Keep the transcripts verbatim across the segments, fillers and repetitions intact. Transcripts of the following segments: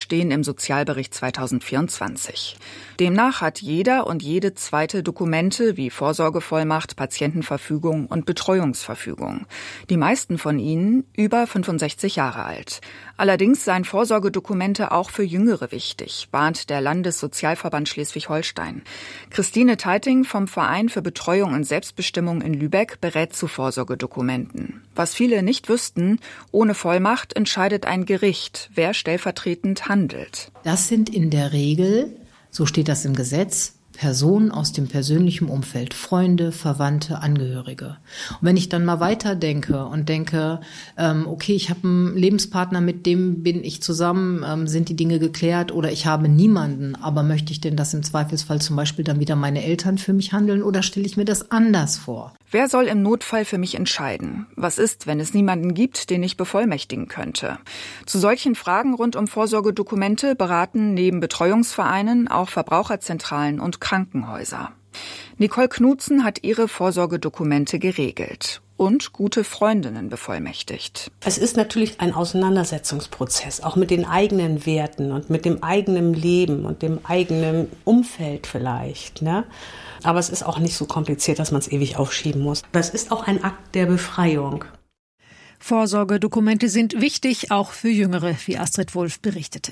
stehen im Sozialbericht zweitausendvierundzwanzig. Demnach hat jeder und jede zweite Dokumente wie Vorsorgevollmacht, Patientenverfügung und Betreuungsverfügung. Die meisten von ihnen über fünfundsechzig Jahre alt. Allerdings seien Vorsorgedokumente auch für Jüngere wichtig, warnt der Landessozialverband Schleswig-Holstein. Christine Teiting vom Verein für Betreuung und Selbstbestimmung in Lübeck berät zu Vorsorgedokumenten. Was viele nicht wüssten, ohne Vollmacht entscheidet ein Gericht, wer stellvertretend handelt. Das sind in der Regel, so steht das im Gesetz, Personen aus dem persönlichen Umfeld, Freunde, Verwandte, Angehörige. Und wenn ich dann mal weiterdenke und denke, ähm, okay, ich habe einen Lebenspartner, mit dem bin ich zusammen, ähm, sind die Dinge geklärt oder ich habe niemanden, aber möchte ich denn, dass im Zweifelsfall zum Beispiel dann wieder meine Eltern für mich handeln oder stelle ich mir das anders vor? Wer soll im Notfall für mich entscheiden? Was ist, wenn es niemanden gibt, den ich bevollmächtigen könnte? Zu solchen Fragen rund um Vorsorgedokumente beraten neben Betreuungsvereinen auch Verbraucherzentralen und Krankenhäuser. Nicole Knutzen hat ihre Vorsorgedokumente geregelt und gute Freundinnen bevollmächtigt. Es ist natürlich ein Auseinandersetzungsprozess, auch mit den eigenen Werten und mit dem eigenen Leben und dem eigenen Umfeld vielleicht, ne? Aber es ist auch nicht so kompliziert, dass man es ewig aufschieben muss. Das ist auch ein Akt der Befreiung. Vorsorgedokumente sind wichtig, auch für Jüngere, wie Astrid Wulff berichtete.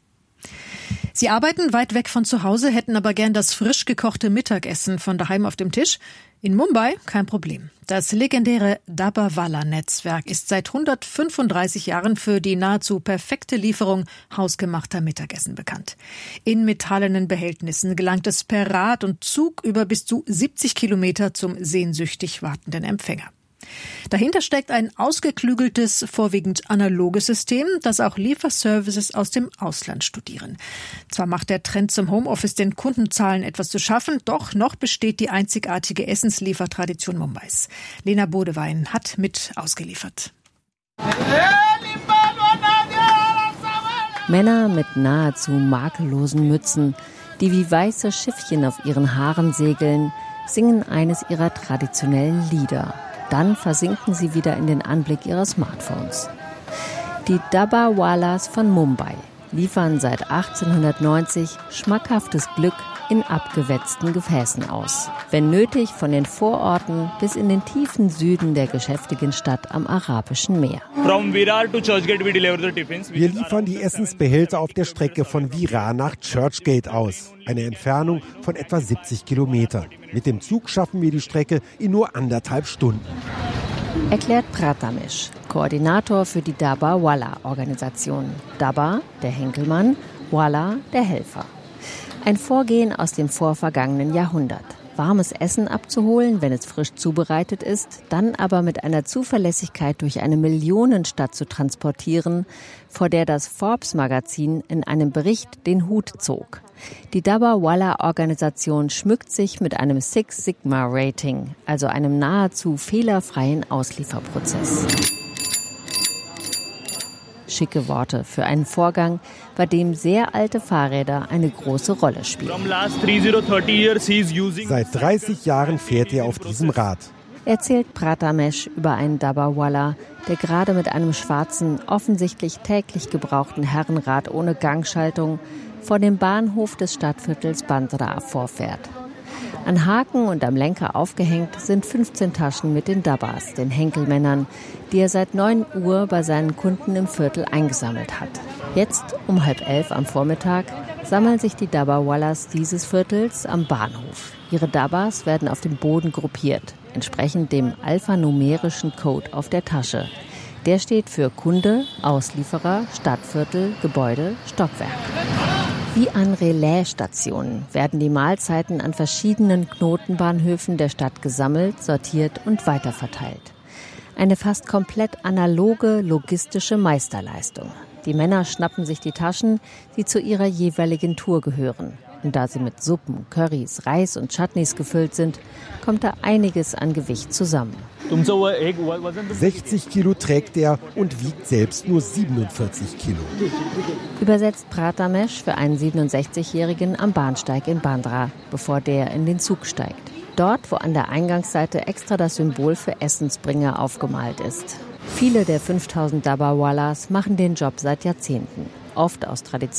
Sie arbeiten weit weg von zu Hause, hätten aber gern das frisch gekochte Mittagessen von daheim auf dem Tisch. In Mumbai kein Problem. Das legendäre Dabbarwala-Netzwerk ist seit hundertfünfunddreißig Jahren für die nahezu perfekte Lieferung hausgemachter Mittagessen bekannt. In metallenen Behältnissen gelangt es per Rad und Zug über bis zu siebzig Kilometer zum sehnsüchtig wartenden Empfänger. Dahinter steckt ein ausgeklügeltes, vorwiegend analoges System, das auch Lieferservices aus dem Ausland studieren. Zwar macht der Trend zum Homeoffice den Kundenzahlen etwas zu schaffen, doch noch besteht die einzigartige Essensliefertradition Mumbais. Lena Bodewein hat mit ausgeliefert. Männer mit nahezu makellosen Mützen, die wie weiße Schiffchen auf ihren Haaren segeln, singen eines ihrer traditionellen Lieder. Dann versinken sie wieder in den Anblick ihrer Smartphones. Die Dabbarwalas von Mumbai liefern seit achtzehnhundertneunzig schmackhaftes Glück in abgewetzten Gefäßen aus. Wenn nötig von den Vororten bis in den tiefen Süden der geschäftigen Stadt am Arabischen Meer. Wir liefern die Essensbehälter auf der Strecke von Virar nach Churchgate aus. Eine Entfernung von etwa siebzig Kilometern. Mit dem Zug schaffen wir die Strecke in nur anderthalb Stunden. Erklärt Prathamesh, Koordinator für die Dabbarwala-Organisation. Dabbar, der Henkelmann, Wala, der Helfer. Ein Vorgehen aus dem vorvergangenen Jahrhundert. Warmes Essen abzuholen, wenn es frisch zubereitet ist, dann aber mit einer Zuverlässigkeit durch eine Millionenstadt zu transportieren, vor der das Forbes-Magazin in einem Bericht den Hut zog. Die Dabbarwala-Organisation schmückt sich mit einem Six Sigma Rating, also einem nahezu fehlerfreien Auslieferprozess. Schicke Worte für einen Vorgang, bei dem sehr alte Fahrräder eine große Rolle spielen. Seit dreißig Jahren fährt er auf diesem Rad. Erzählt Prathamesh über einen Dabbarwala, der gerade mit einem schwarzen, offensichtlich täglich gebrauchten Herrenrad ohne Gangschaltung vor dem Bahnhof des Stadtviertels Bandra vorfährt. An Haken und am Lenker aufgehängt sind fünfzehn Taschen mit den Dabbas, den Henkelmännern, die er seit neun Uhr bei seinen Kunden im Viertel eingesammelt hat. Jetzt um halb elf am Vormittag sammeln sich die Dabbarwalas dieses Viertels am Bahnhof. Ihre Dabbas werden auf dem Boden gruppiert, entsprechend dem alphanumerischen Code auf der Tasche. Der steht für Kunde, Auslieferer, Stadtviertel, Gebäude, Stockwerk. Wie an Relaisstationen werden die Mahlzeiten an verschiedenen Knotenbahnhöfen der Stadt gesammelt, sortiert und weiterverteilt. Eine fast komplett analoge logistische Meisterleistung. Die Männer schnappen sich die Taschen, die zu ihrer jeweiligen Tour gehören. Und da sie mit Suppen, Currys, Reis und Chutneys gefüllt sind, kommt da einiges an Gewicht zusammen. sechzig Kilo trägt er und wiegt selbst nur siebenundvierzig Kilo. Übersetzt Prathamesh für einen siebenundsechzigjährigen am Bahnsteig in Bandra, bevor der in den Zug steigt. Dort, wo an der Eingangsseite extra das Symbol für Essensbringer aufgemalt ist. Viele der fünftausend Dabbarwalas machen den Job seit Jahrzehnten. Oft aus Tradition